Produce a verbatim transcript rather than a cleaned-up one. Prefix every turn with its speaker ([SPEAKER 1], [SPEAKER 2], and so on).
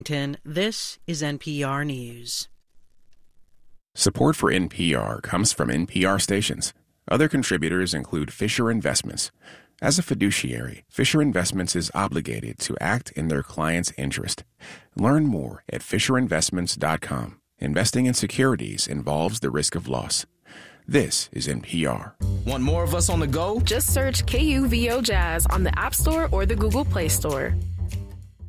[SPEAKER 1] This is N P R News.
[SPEAKER 2] Support for N P R comes from N P R stations. Other contributors include Fisher Investments. As a fiduciary, Fisher Investments is obligated to act in their client's interest. Learn more at fisher investments dot com. Investing in securities involves the risk of loss. This is N P R.
[SPEAKER 3] Want more of us on the go?
[SPEAKER 4] Just search K U V O Jazz on the App Store or the Google Play Store.